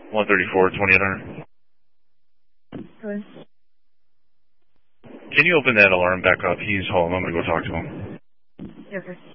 134, 2800. Go ahead. Can you open that alarm back up? He's home. I'm going to go talk to him. Yes, sir.